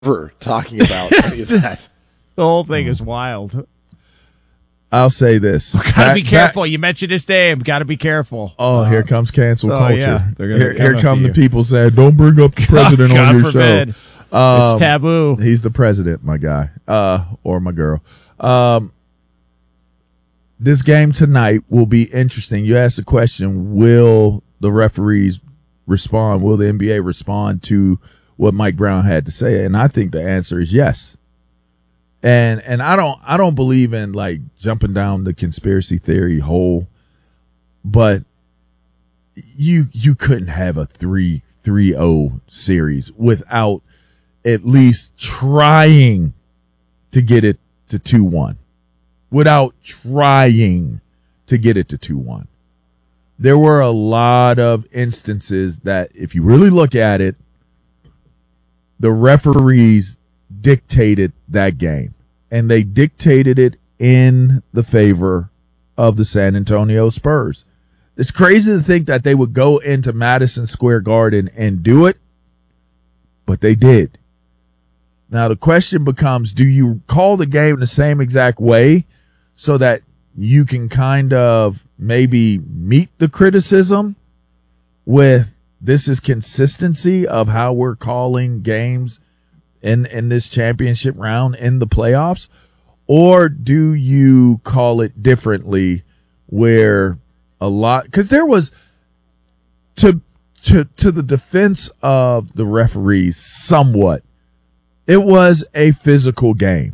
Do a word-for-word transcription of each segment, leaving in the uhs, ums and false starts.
ever talking about any of that. The whole thing is wild. I'll say this. Gotta Back- be careful. back- You mentioned his name. Gotta be careful. oh, here comes cancel oh, culture. yeah. They're gonna Here, come here after come the you. people saying, "Don't bring up the president God on your forbid. show." Um, It's taboo. He's the president, my guy, uh, or my girl. Um, this game tonight will be interesting. You asked the question: will the referees respond? Will the N B A respond to what Mike Brown had to say? And I think the answer is yes. And and I don't I don't believe in like jumping down the conspiracy theory hole, but you you couldn't have a three three oh series without at least trying to get it to two one. Without trying to get it to two one. There were a lot of instances that if you really look at it, the referees dictated that game, and they dictated it in the favor of the San Antonio Spurs. It's crazy to think that they would go into Madison Square Garden and do it, but they did. Now the question becomes, do you call the game the same exact way so that you can kind of maybe meet the criticism with this is consistency of how we're calling games in, in this championship round in the playoffs? Or do you call it differently where a lot, because there was to, to, to the defense of the referees somewhat, it was a physical game.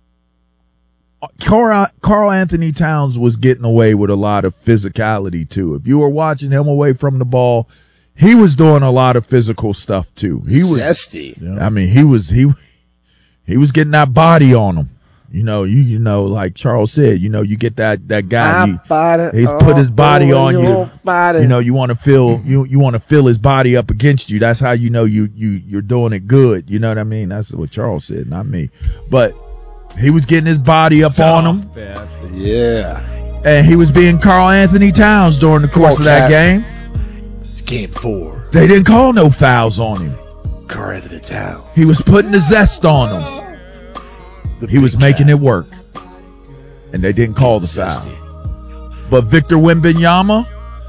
Carl, Carl Anthony Towns was getting away with a lot of physicality too. If you were watching him away from the ball, he was doing a lot of physical stuff too. He was zesty. I mean, he was he he was getting that body on him. You know, you you know, like Charles said, you know, you get that that guy. You, he's put his body on you. Body. You know, you want to feel you you want to feel his body up against you. That's how you know you you you're doing it good. You know what I mean? That's what Charles said, not me. But he was getting his body up on him. Bad. Yeah. And he was being Carl Anthony Towns during the course on, of that Cat. game. It's game four. They didn't call no fouls on him. Carl Anthony Towns. He was putting the zest on him. The He was big making cat. it work. And they didn't call the Zesty. foul. But Victor Wembanyama,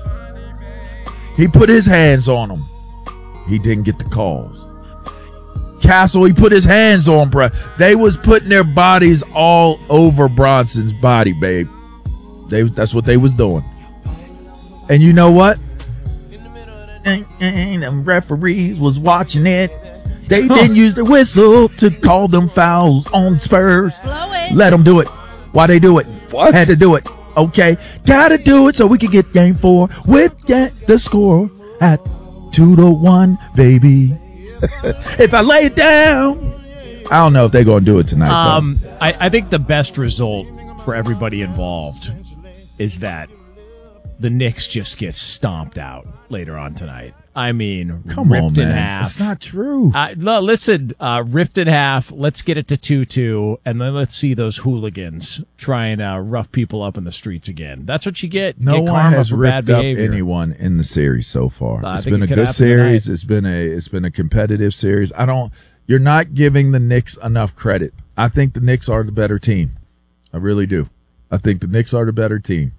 he put his hands on him. He didn't get the calls. Castle, he put his hands on Bron. They was putting their bodies all over Bronson's body, babe. They that's what they was doing. And you know what? And, and them referees was watching it. They didn't use the whistle to call them fouls on Spurs. Blow it. Let them do it. Why they do it? What? Had to do it. Okay. Gotta do it so we can get game four with get the score at two to one, baby. If I lay it down. I don't know if they're going to do it tonight. though. Um, I, I think the best result for everybody involved is that the Knicks just get stomped out later on tonight. I mean, Come ripped on, in man. half. It's not true. Uh, no, listen, uh, ripped in half. Let's get it to two two, and then let's see those hooligans try and uh, rough people up in the streets again. That's what you get. You No get one karma has for bad ripped up behavior. anyone in the series so far. I It's think been it a could good happen series. tonight. It's been a it's been a competitive series. I don't. You're not giving the Knicks enough credit. I think the Knicks are the better team. I really do. I think the Knicks are the better team.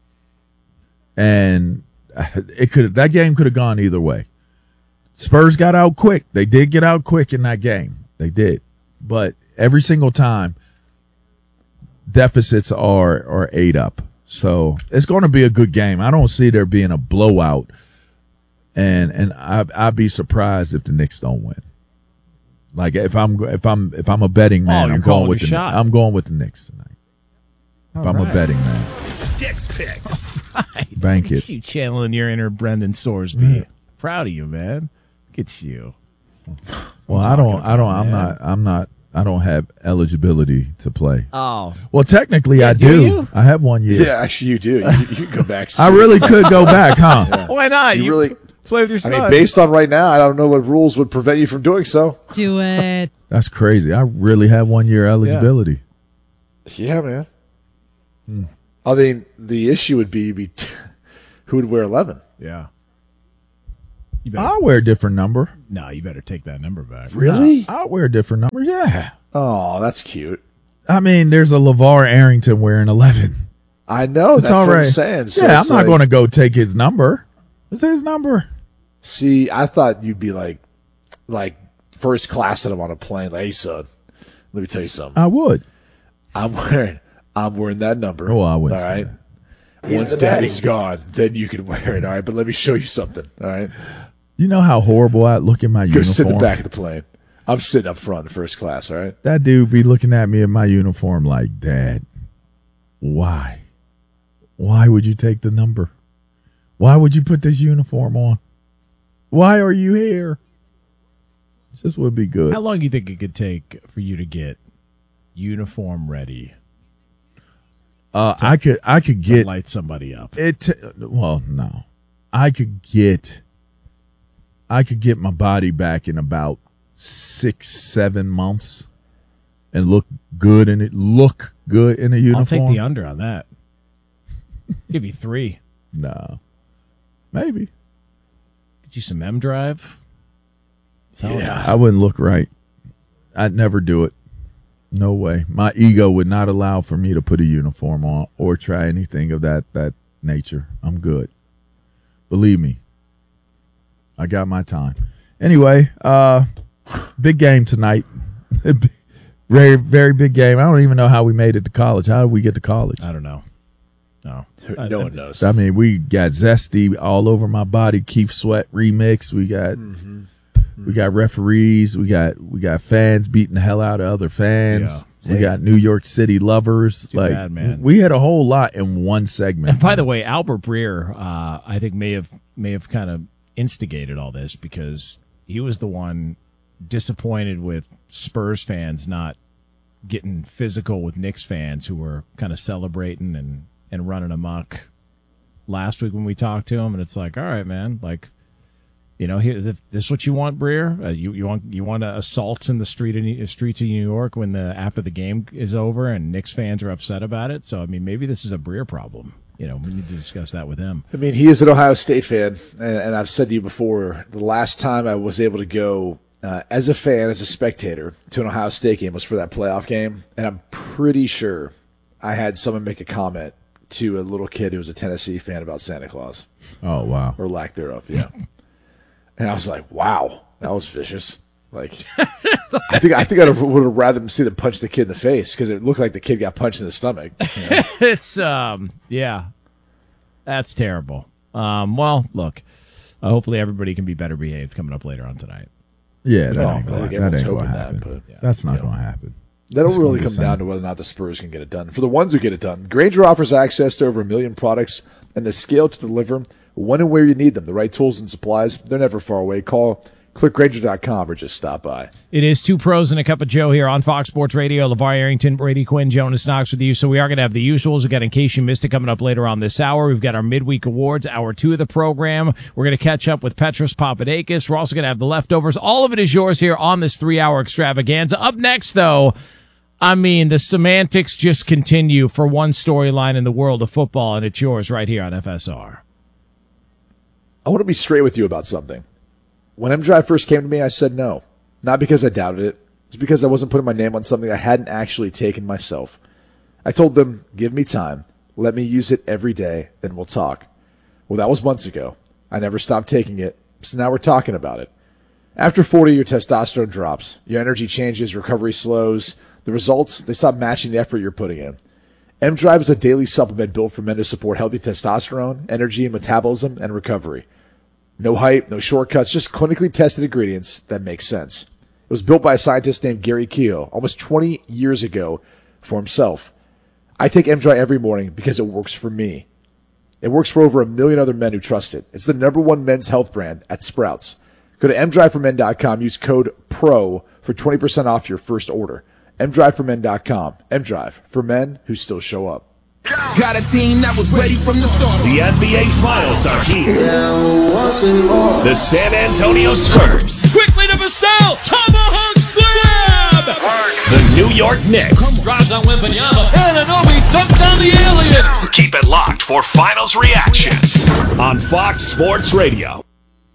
And it could that game could have gone either way. Spurs got out quick. They did get out quick in that game. They did. But every single time, deficits are are eight up. So it's going to be a good game. I don't see there being a blowout. And and I I'd be surprised if the Knicks don't win. Like if I'm if I'm if I'm a betting man, you're I'm calling going with your the shot. I'm going with the Knicks tonight. If I'm a betting man, Sticks picks. Right. bank Look at it. You channeling your inner Brendan Sorsby. Proud of you, man. Look at you. Well, I don't I don't I'm man. not I'm not I don't have eligibility to play. Oh, Well, technically I do do. you? I have one year. Yeah, actually, you do. You, you can go back. I soon. really could go back, huh? why not? You really- play with your I son. mean, based on right now, I don't know what rules would prevent you from doing so. Do it. That's crazy. I really have one year eligibility. Yeah, man. I mean, the issue would be, be who would wear eleven. yeah. You better, I'll wear a different number. no, you better take that number back. Really? I'll wear a different number. Yeah. Oh, that's cute. I mean, there's a LeVar Arrington wearing eleven. I know. It's That's all what right. I'm saying. So yeah, I'm it's not like- going to go take his number. It's his number. See, I thought you'd be like, like first class at him on a plane. Like, hey, son, let me tell you something. I would. I'm wearing, I'm wearing that number. Oh, I wouldn't All say right. Once Daddy's gone, then you can wear it. All right, but let me show you something. All right, You know how horrible I look in my go uniform? sit in the back of the plane. I'm sitting up front in first class. All right. That dude be looking at me in my uniform like, Dad, why? Why would you take the number? Why would you put this uniform on? Why are you here? This would be good. How long do you think it could take for you to get uniform ready Uh, I could, I could to get light somebody up? it. T- well, no, I could get, I could get my body back in about six, seven months, and look good in it. Look good in a I'll uniform. take the under on that. Give you three. No, maybe. Get you some M Drive. Yeah. I wouldn't look right. I'd never do it. No way. My ego would not allow for me to put a uniform on or try anything of that that nature. I'm good. Believe me. I got my time. Anyway, uh big game tonight. very very big game. I don't even know how we made it to college. How did we get to college? I don't know. No. No one knows. I mean, we got Zesty all over my body, Keith Sweat remix. We got Mm-hmm. we got referees. We got we got fans beating the hell out of other fans. Yeah. We got New York City lovers. Too like bad, man. we had a whole lot in one segment. And by the way, Albert Breer, uh, I think may have may have kind of instigated all this because he was the one disappointed with Spurs fans not getting physical with Knicks fans who were kind of celebrating and, and running amok last week when we talked to him. And it's like, all right, man, like, you know, here, if this is what you want, Breer. Uh, you you want you want uh, assaults in the street in the streets of New York when the after the game is over and Knicks fans are upset about it. So I mean, maybe this is a Breer problem. You know, we need to discuss that with him. I mean, he is an Ohio State fan, and, and I've said to you before, the last time I was able to go uh, as a fan, as a spectator, to an Ohio State game was for that playoff game, and I'm pretty sure I had someone make a comment to a little kid who was a Tennessee fan about Santa Claus, Oh wow. or lack thereof, yeah. And I was like, wow, that was vicious. Like, I think I think I would have rather see them punch the kid in the face because it looked like the kid got punched in the stomach. You know? It's um yeah, that's terrible. Um, well, look, uh, hopefully everybody can be better behaved coming up later on tonight. Yeah, that No, ain't I gonna, think that everyone's ain't gonna hoping that, happen. but, yeah. That's not Yeah. gonna happen. That'll It's really gonna come be the down same. to whether or not the Spurs can get it done. For the ones who get it done, Grainger offers access to over a million products and the scale to deliver when and where you need them. The right tools and supplies, they're never far away. Call, click Grainger dot com or just stop by. It is Two Pros and a Cup of Joe here on Fox Sports Radio. LeVar Arrington, Brady Quinn, Jonas Knox with you. So we are going to have the usuals. We've got In Case You Missed It coming up later on this hour. We've got our midweek awards, hour two of the program. We're going to catch up with Petros Papadakis. We're also going to have the leftovers. All of it is yours here on this three-hour extravaganza. Up next, though, I mean, the semantics just continue for one storyline in the world of football, and it's yours right here on F S R. I want to be straight with you about something. When M-Drive first came to me, I said no. Not because I doubted it. It's because I wasn't putting my name on something I hadn't actually taken myself. I told them, give me time. Let me use it every day, then we'll talk. Well, that was months ago. I never stopped taking it, so now we're talking about it. After forty, your testosterone drops. Your energy changes, recovery slows. The results, they stop matching the effort you're putting in. M-Drive is a daily supplement built for men to support healthy testosterone, energy, metabolism, and recovery. No hype, no shortcuts, just clinically tested ingredients that make sense. It was built by a scientist named Gary Keogh almost twenty years ago for himself. I take M-Drive every morning because it works for me. It works for over a million other men who trust it. It's the number one men's health brand at Sprouts. Go to m drive for men dot com. Use code PRO for twenty percent off your first order. m drive for men dot com. M-Drive, for men who still show up. Got a team that was ready from the start. The N B A Finals are here. The San Antonio Spurs. Quickly to Vassell, tomahawk slam! The New York Knicks. Drives on Wembanyama, Anunoby dunked down the alien! Keep it locked for Finals reactions on Fox Sports Radio.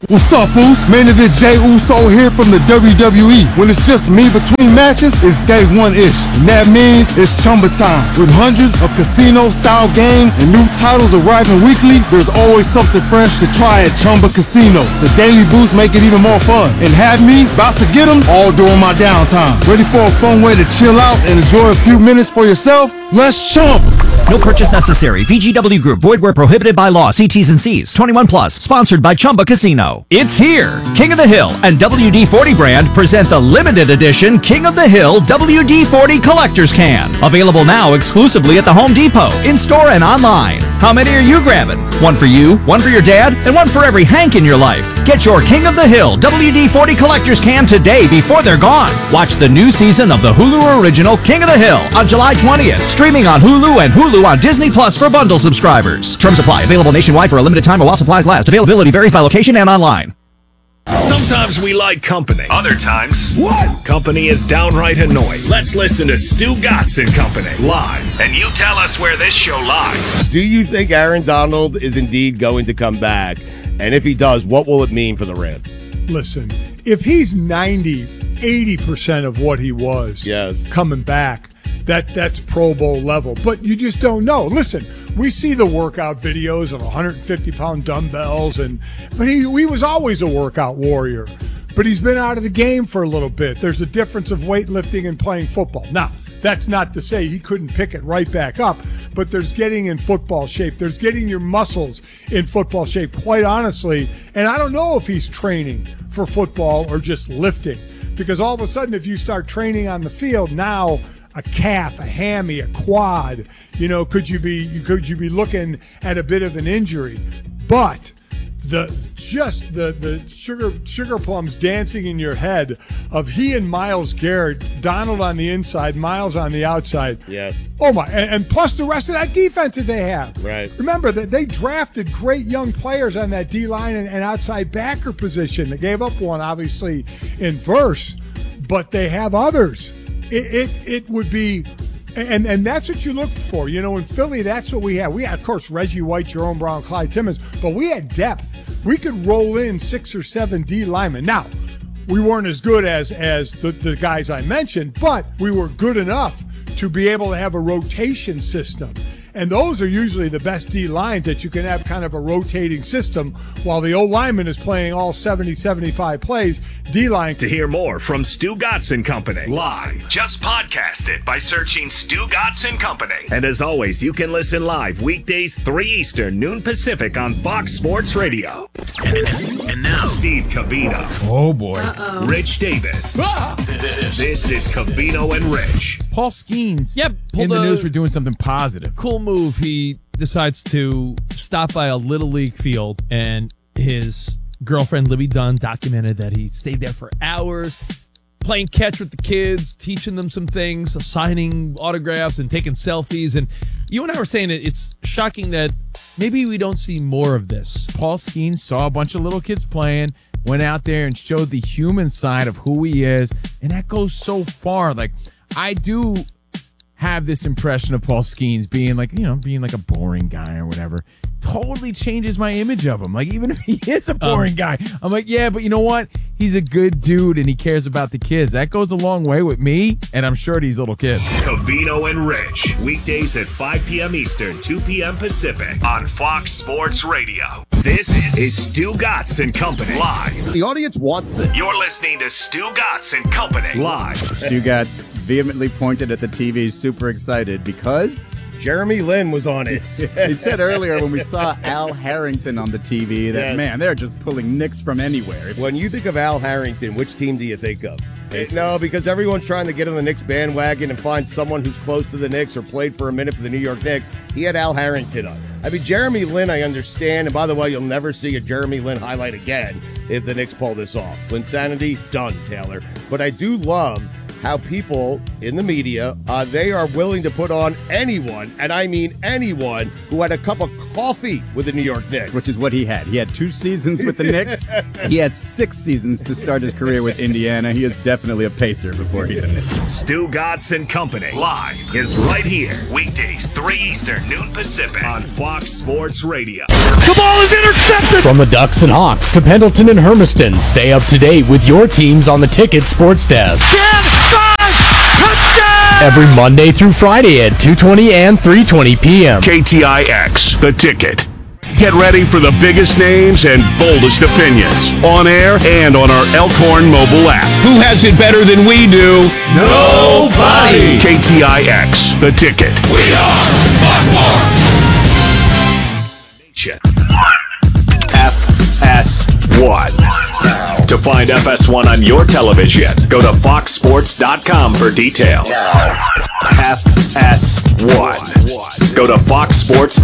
What's up, Uso? Main event Jey Uso here from the W W E. When it's just me between matches, it's day one-ish. And that means it's Chumba time. With hundreds of casino-style games and new titles arriving weekly, there's always something fresh to try at Chumba Casino. The daily boosts make it even more fun. And have me about to get them all during my downtime. Ready for a fun way to chill out and enjoy a few minutes for yourself? Let's chump! No purchase necessary. V G W Group. Void where prohibited by law. See T's and C's. twenty-one plus. Sponsored by Chumba Casino. It's here. King of the Hill and W D forty brand present the limited edition King of the Hill W D forty Collector's Can. Available now exclusively at the Home Depot, in-store and online. How many are you grabbing? One for you, one for your dad, and one for every Hank in your life. Get your King of the Hill W D forty Collector's Can today before they're gone. Watch the new season of the Hulu original King of the Hill on July twentieth. Streaming on Hulu and Hulu on Disney Plus for bundle subscribers. Terms apply. Available nationwide for a limited time or while supplies last. Availability varies by location and online. Sometimes we like company. Other times, what? Company is downright annoying. Let's listen to Stu Gatz and Company live, and you tell us where this show lies. Do you think Aaron Donald is indeed going to come back? And if he does, what will it mean for the Rams? Listen, if he's ninety, eighty percent of what he was yes. coming back, that that's Pro Bowl level. But you just don't know. Listen, we see the workout videos of one hundred fifty pound dumbbells, and but he, he was always a workout warrior. But he's been out of the game for a little bit. There's a difference of weightlifting and playing football. Now, that's not to say he couldn't pick it right back up, but there's getting in football shape. There's getting your muscles in football shape, quite honestly. And I don't know if he's training for football or just lifting, because all of a sudden if you start training on the field now, a calf, a hammy, a quad, you know, could you be could you be looking at a bit of an injury? But the just the the sugar sugar plums dancing in your head of he and Myles Garrett, Donald on the inside, Myles on the outside. Yes. Oh my! And, and plus the rest of that defense that they have. Right. Remember that they drafted great young players on that D line and, and outside backer position. They gave up one obviously in Verse, but they have others. It, it it would be, and and that's what you look for. You know, in Philly, that's what we had. We had, of course, Reggie White, Jerome Brown, Clyde Timmons, but we had depth. We could roll in six or seven D linemen. Now, we weren't as good as as the, the guys I mentioned, but we were good enough to be able to have a rotation system. And those are usually the best D lines, that you can have kind of a rotating system while the old lineman is playing all seventy, seventy-five plays. D line. To hear more from Stu Gatz and Company live, just podcast it by searching Stu Gatz and Company. And as always, you can listen live weekdays three Eastern, noon Pacific on Fox Sports Radio. And, and now, Steve Covino. Oh boy. Uh-oh. Rich Davis. Ah! This, this is Covino and Rich. Paul Skeens yep, in the news for doing something positive. Cool move. He decides to stop by a Little League field, and his girlfriend, Libby Dunn, documented that he stayed there for hours, playing catch with the kids, teaching them some things, signing autographs and taking selfies. And you and I were saying it, it's shocking that maybe we don't see more of this. Paul Skeens saw a bunch of little kids playing, went out there and showed the human side of who he is, and that goes so far. Like, I do have this impression of Paul Skeens being like, you know, being like a boring guy or whatever. Totally changes my image of him. Like, even if he is a boring um, guy, I'm like, yeah, but you know what? He's a good dude and he cares about the kids. That goes a long way with me, and I'm sure these little kids. Covino and Rich, weekdays at five p.m. Eastern, two p.m. Pacific on Fox Sports Radio. This is Stu Gatz and Company live. The audience wants this. You're listening to Stu Gatz and Company live. Stu Gatz vehemently pointed at the T V, super excited because Jeremy Lin was on it. He said earlier when we saw Al Harrington on the T V that, yes. man, they're just pulling Knicks from anywhere. When you think of Al Harrington, which team do you think of? Pacers. No, because everyone's trying to get on the Knicks bandwagon and find someone who's close to the Knicks or played for a minute for the New York Knicks. He had Al Harrington on. I mean, Jeremy Lin, I understand. And by the way, you'll never see a Jeremy Lin highlight again if the Knicks pull this off. Linsanity, done, Taylor. But I do love how people in the media, uh, they are willing to put on anyone, and I mean anyone, who had a cup of coffee with the New York Knicks. Which is what he had. He had two seasons with the Knicks. He had six seasons to start his career with Indiana. He is definitely a Pacer before he's a Knick. Stugotz and Company live is right here. Weekdays, three Eastern, noon Pacific on Fox Sports Radio. The ball is intercepted! From the Ducks and Hawks to Pendleton and Hermiston, stay up to date with your teams on the Ticket Sports Desk. ten five touchdown! Every Monday through Friday at two twenty and three twenty p.m. K T I X, The Ticket. Get ready for the biggest names and boldest opinions on air and on our Elkhorn mobile app. Who has it better than we do? Nobody! K T I X, The Ticket. We are Fox F S one. To find F S one on your television, go to fox sports dot com for details. F S one. Go to fox sports